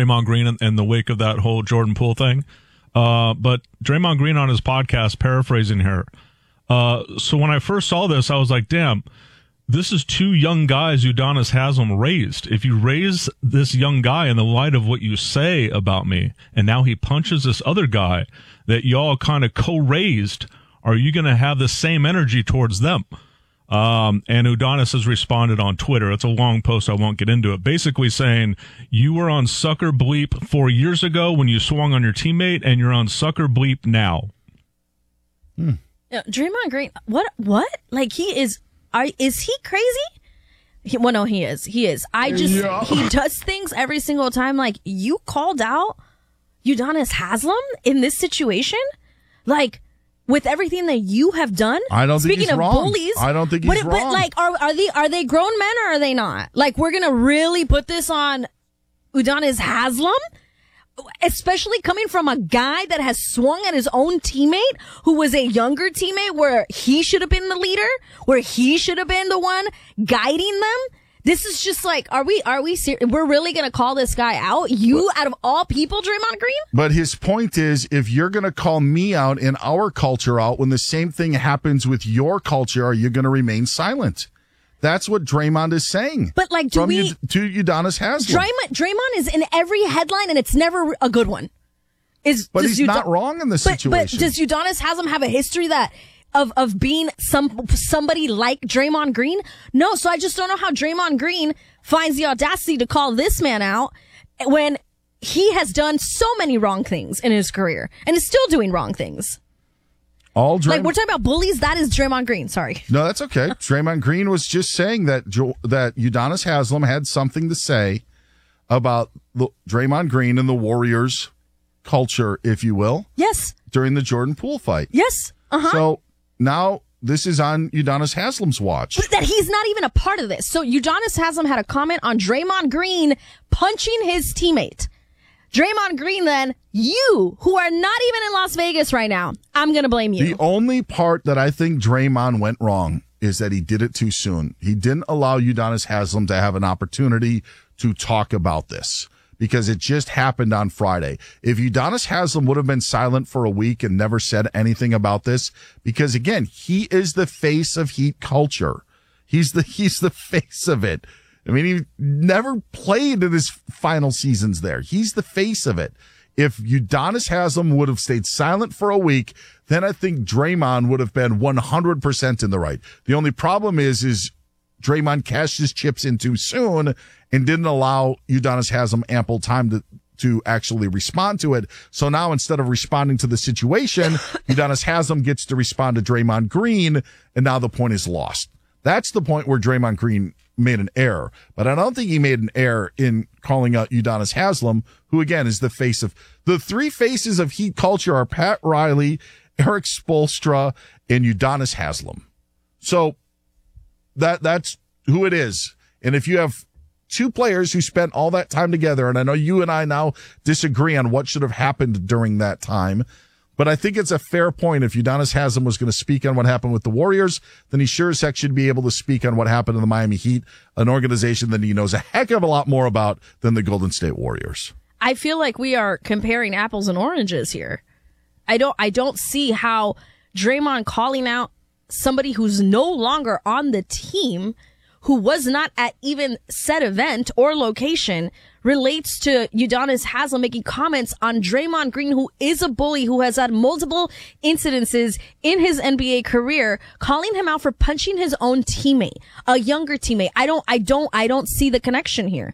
Draymond Green in the wake of that whole Jordan Poole thing. But Draymond Green on his podcast, paraphrasing here. So when I first saw this, I was like, damn, this is two young guys Udonis Haslem raised. If you raise this young guy in the light of what you say about me, and now he punches this other guy that y'all kind of co-raised, are you going to have the same energy towards them? And Udonis has responded on Twitter. It's a long post. I won't get into it. Basically saying you were on sucker bleep 4 years ago when you swung on your teammate, and you're on sucker bleep now. Draymond Green, what? Like is he crazy? Well, no, he is. He does things every single time. Like, you called out Udonis Haslem in this situation? Like, with everything that you have done? I don't think he's wrong. Bullies, I don't think he's wrong. But, like, are they grown men or are they not? Like, we're going to really put this on Udonis Haslem? Especially coming from a guy that has swung at his own teammate, who was a younger teammate, where he should have been the leader, where he should have been the one guiding them. This is just like, are we serious? We're really going to call this guy out? Out of all people, Draymond Green? But his point is, if you're going to call me out and our culture out when the same thing happens with your culture, are you going to remain silent? That's what Draymond is saying. But, like, to Udonis Haslem. Draymond is in every headline, and it's never a good one. But he's not wrong in this situation. But does Udonis Haslem have a history of being somebody like Draymond Green? No, so I just don't know how Draymond Green finds the audacity to call this man out when he has done so many wrong things in his career and is still doing wrong things. Like, we're talking about bullies. That is Draymond Green. Sorry. No, that's okay. Draymond Green was just saying that Udonis Haslem had something to say about Draymond Green and the Warriors culture, if you will. Yes. During the Jordan Poole fight. Yes. So now this is on Udonis Haslem's watch. But that he's not even a part of this. So Udonis Haslem had a comment on Draymond Green punching his teammate. Draymond Green, then, you, who are not even in Las Vegas right now, I'm going to blame you. The only part that I think Draymond went wrong is that he did it too soon. He didn't allow Udonis Haslem to have an opportunity to talk about this because it just happened on Friday. If Udonis Haslem would have been silent for a week and never said anything about this, because, again, he is the face of Heat culture. He's the face of it. I mean, he never played in his final seasons there. He's the face of it. If Udonis Haslem would have stayed silent for a week, then I think Draymond would have been 100% in the right. The only problem is Draymond cashed his chips in too soon and didn't allow Udonis Haslem ample time to actually respond to it. So now instead of responding to the situation, Udonis Haslem gets to respond to Draymond Green, and now the point is lost. That's the point where Draymond Green made an error. But I don't think he made an error in calling out Udonis Haslem, who, again, is the face of... The three faces of Heat culture are Pat Riley, Eric Spoelstra, and Udonis Haslem. So that's who it is. And if you have two players who spent all that time together, and I know you and I now disagree on what should have happened during that time, but I think it's a fair point. If Udonis Haslem was going to speak on what happened with the Warriors, then he sure as heck should be able to speak on what happened in the Miami Heat, an organization that he knows a heck of a lot more about than the Golden State Warriors. I feel like we are comparing apples and oranges here. I don't see how Draymond calling out somebody who's no longer on the team, who was not at even said event or location, relates to Udonis Haslem making comments on Draymond Green, who is a bully, who has had multiple incidences in his NBA career, calling him out for punching his own teammate, a younger teammate. I don't see the connection here.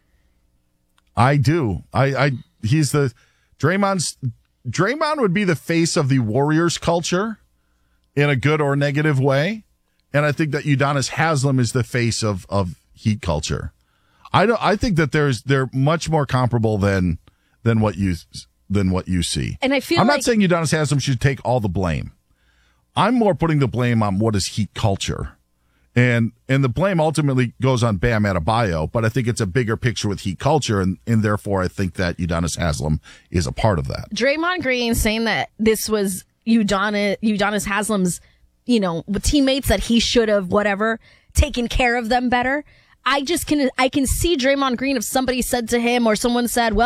I do. He's the Draymond would be the face of the Warriors culture in a good or negative way. And I think that Udonis Haslem is the face of Heat culture. I think that they're much more comparable than what you see. And I feel I'm not saying Udonis Haslem should take all the blame. I'm more putting the blame on what is Heat culture. And the blame ultimately goes on Bam Adebayo, but I think it's a bigger picture with Heat culture, and therefore I think that Udonis Haslem is a part of that. Draymond Green saying that this was Udonis Haslem's, teammates, that he should have taken care of them better. I can see Draymond Green, if somebody said to him or someone said, well,